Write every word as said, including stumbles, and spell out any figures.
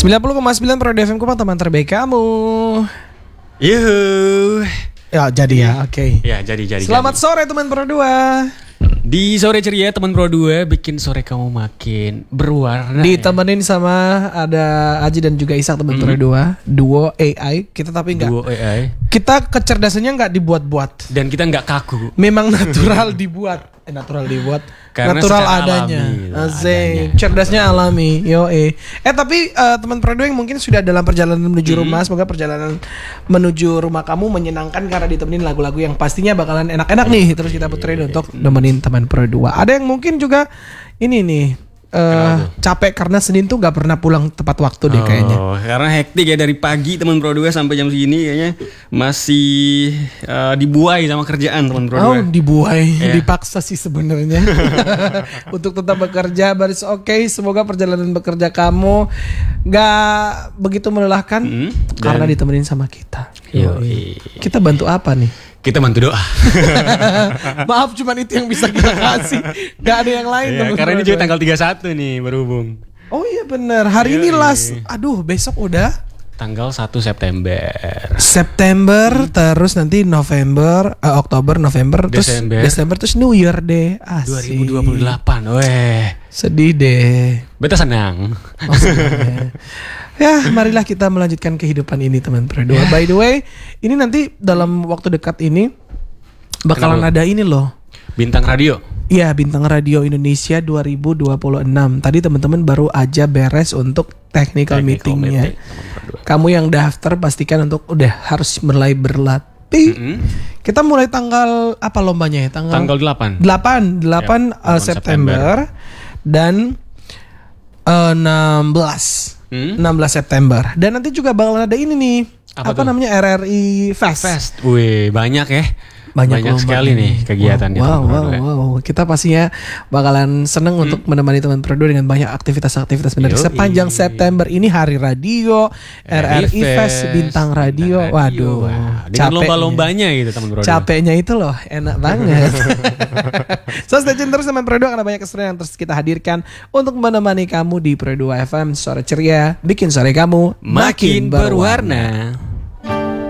sembilan puluh koma sembilan Pro F M Kupang, teman terbaik kamu. Yuhu. Ya jadi ya, oke. Okay. Ya jadi jadi. Selamat jadi. sore teman Pro dua. Di sore ceria teman Pro dua bikin sore kamu makin berwarna. Ditemenin ya. Sama ada Aji dan juga Isak teman Pro dua, duo A I. Kita tapi enggak. Duo A I. Kita kecerdasannya enggak dibuat-buat. Dan kita enggak kaku. Memang natural dibuat. Eh, natural dibuat. Karena natural adanya. Asik. Cerdasnya alami. Yo eh. Eh tapi uh, teman Pro dua yang mungkin sudah dalam perjalanan menuju hmm. rumah, semoga perjalanan menuju rumah kamu menyenangkan karena ditemenin lagu-lagu yang pastinya bakalan enak-enak nih. Terus kita puterin untuk nemenin teman Pro dua. Ada yang mungkin juga ini nih Uh, capek karena Senin tuh gak pernah pulang tepat waktu deh kayaknya. Oh, karena hektik ya dari pagi teman Pro dua sampai jam segini kayaknya masih uh, dibuai sama kerjaan teman Pro dua. Oh, dibuai, yeah. Dipaksa sih sebenarnya. Untuk tetap bekerja, baris oke. Okay. Semoga perjalanan bekerja kamu gak begitu melelahkan mm, karena ditemenin sama kita. Yoi. Kita bantu apa nih? Kita bantu doa. Maaf, cuman itu yang bisa kita kasih. Gak ada yang lain. Ya, karena ini juga tanggal tiga puluh satu nih berhubung. Oh iya benar. Hari Yoi. Ini last. Aduh, besok udah tanggal satu September. September hmm. Terus nanti November, uh, Oktober, November, Desember. Terus Desember, terus New Year deh. Asik. dua ribu dua puluh delapan. Weh. Sedih deh. Beta senang. Oh, ya, marilah kita melanjutkan kehidupan ini teman Pro dua. By the way, ini nanti dalam waktu dekat ini bakalan Kenapa? Ada ini loh. Bintang radio. Iya, Bintang Radio Indonesia dua ribu dua puluh enam. Tadi teman-teman baru aja beres untuk technical, technical meetingnya. Meeting. Kamu yang daftar pastikan untuk udah harus mulai berlatih. Mm-hmm. Kita mulai tanggal apa lombanya ya? Tanggal Tanggal delapan. delapan, delapan yep, uh, September, September dan uh, enam belas. Hmm? enam belas September. Dan nanti juga bakal ada ini nih. Apa, apa namanya R R I Fest. Fest. Wih, banyak ya. Banyak, banyak sekali nih kegiatannya. Wow, wow, wow, wow. Kita pastinya bakalan seneng hmm. untuk menemani teman Pro dua dengan banyak aktivitas-aktivitas benar. Sepanjang September ini hari radio, R R I Fest, Bintang Radio. Bintang radio. Waduh. Wow. Dengan lomba-lombanya gitu teman Pro dua. Capeknya itu loh, enak banget. So stay tune terus teman Pro dua karena banyak keseruan yang terus kita hadirkan untuk menemani kamu di Pro dua F M. Sore ceria, bikin sore kamu makin, makin berwarna. berwarna.